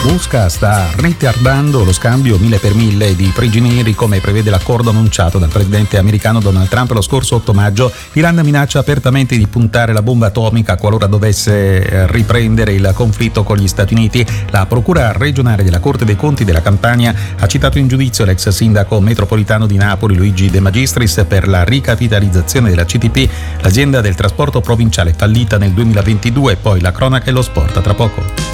Mosca sta ritardando lo scambio 1000 per 1000 di prigionieri come prevede l'accordo annunciato dal presidente americano Donald Trump lo scorso 8 maggio. L'Iran minaccia apertamente di puntare la bomba atomica qualora dovesse riprendere il conflitto con gli Stati Uniti. La procura regionale della Corte dei Conti della Campania ha citato in giudizio l'ex sindaco metropolitano di Napoli Luigi De Magistris per la ricapitalizzazione della CTP, l'azienda del trasporto provinciale fallita nel 2022. Poi la cronaca e lo sport tra poco.